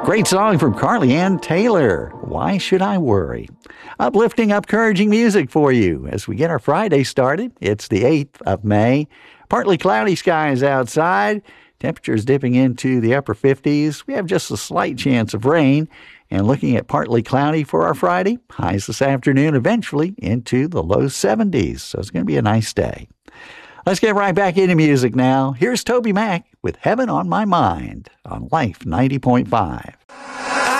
Great song from Carly Ann Taylor. Why should I worry? Uplifting, encouraging music for you as we get our Friday started. It's the 8th of May. Partly cloudy skies outside. Temperatures dipping into the upper 50s. We have just a slight chance of rain. And looking at partly cloudy for our Friday. Highs this afternoon, eventually into the low 70s. So it's going to be a nice day. Let's get right back into music now. Here's Toby Mac with Heaven on My Mind on Life 90.5.